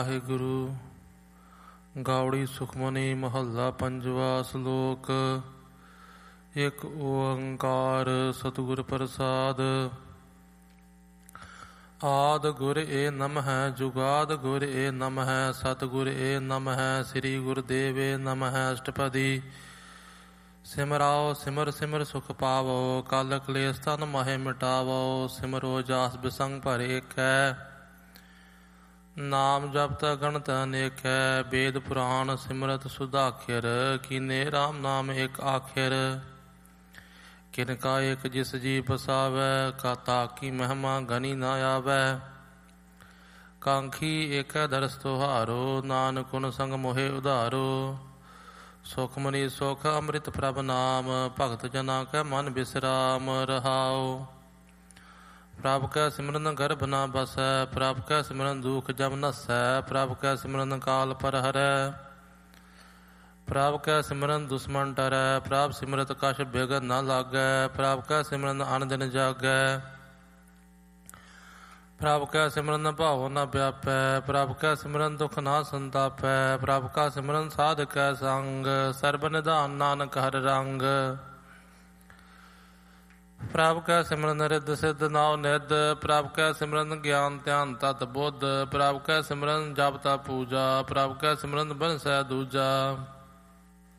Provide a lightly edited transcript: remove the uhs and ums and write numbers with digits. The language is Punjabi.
ਵਾਹਿਗੁਰੂ। ਗਾਉੜੀ ਸੁਖਮਨੀ ਮਹੱਲਾ ਪੰਜਵਾ। ਸ਼ਲੋਕ। ਇੱਕ ਓੰਕਾਰ ਸਤਿਗੁਰ ਪ੍ਰਸਾਦ। ਆਦ ਗੁਰ ਏ ਨਮਹਿ, ਜੁਗਾਦ ਗੁਰ ਏ ਨਮਹਿ, ਸਤਿਗੁਰ ਏ ਨਮਹਿ, ਸ੍ਰੀ ਗੁਰਦੇਵ ਏ ਨਮਹਿ। ਅਸ਼ਟਪਦੀ। ਸਿਮਰਾਓ ਸਿਮਰ ਸਿਮਰ ਸੁਖ ਪਾਵੋ, ਕਲ ਕਲੇਸ਼ ਤਨ ਮਹਿ ਮਿਟਾਵੋ। ਸਿਮਰੋ ਜਾਸ ਬਿਸੰਗ ਭਰ ਏਕੈ, ਨਾਮ ਜਪਤ ਗਣਤ ਅਨੇਕੈ। ਵੇਦ ਪੁਰਾਣ ਸਿਮਰਤ ਸੁਧਾਖਿਰ, ਕੀਨੇ ਰਾਮ ਨਾਮ ਇੱਕ ਆਖਿਰ। ਕਿਨਕਾ ਇੱਕ ਜਿਸ ਜੀ ਬਸਾਵੈ, ਕਾਤਾ ਕੀ ਮਹਿਮਾ ਗਨੀ ਨਾ ਆਵੈ। ਕਾਂਖੀ ਏਕੈ ਦਰਸ ਤੁਹਾਰੋ, ਨਾਨਕ ਗੁਣ ਸੰਗ ਮੋਹਿ ਉਧਾਰੋ। ਸੁਖਮਨੀ ਸੁਖ ਅੰਮ੍ਰਿਤ ਪ੍ਰਭ ਨਾਮ, ਭਗਤ ਜਨਾ ਕੈ ਮਨ ਬਿਸਰਾਮ ਰਹਾਉ। ਪ੍ਰਭ ਕੈ ਸਿਮਰਨ ਗਰਭ ਨਾ ਬਸੈ, ਪ੍ਰਭ ਕੈ ਸਿਮਰਨ ਦੁਖ ਜਮ ਨਸੈ। ਪ੍ਰਭ ਕੈ ਸਿਮਰਨ ਕਾਲ ਪਰ ਹਰੈ, ਪ੍ਰਭ ਕੈ ਸਿਮਰਨ ਦੁਸ਼ਮਨ ਡਰੈ। ਪ੍ਰਭ ਸਿਮਰਤ ਕਛ ਬਿਘਨ ਨਾ ਲਾਗੈ, ਪ੍ਰਭ ਕੈ ਸਿਮਰਨ ਅਨ ਦਿਨ ਜਾਗੈ। ਪ੍ਰਭ ਕੈ ਸਿਮਰਨ ਭਾਉ ਨ ਵਿਆਪੈ, ਪ੍ਰਭ ਕੈ ਸਿਮਰਨ ਦੁਖ ਨਾ ਸੰਤਾਪੈ। ਪ੍ਰਭ ਕਾ ਸਿਮਰਨ ਸਾਧ ਕੈ ਸੰਗ, ਸਰਬ ਨਿਧਾਨ ਨਾਨਕ ਹਰਿ ਰੰਗ। ਪ੍ਰਭ ਕੈ ਸਿਮਰਨ ਰਿੱਧ ਸਿੱਧ ਨਾਉ ਨਿਧ, ਪ੍ਰਭ ਕੈ ਸਿਮਰਨ ਗਿਆਨ ਧਿਆਨ ਤਤ ਬੁੱਧ। ਪ੍ਰਭ ਕੈ ਸਿਮਰਨ ਜਪ ਤਪ ਪੂਜਾ, ਪ੍ਰਭ ਕੈ ਸਿਮਰਨ ਬਿਨਸੈ ਦੂਜਾ।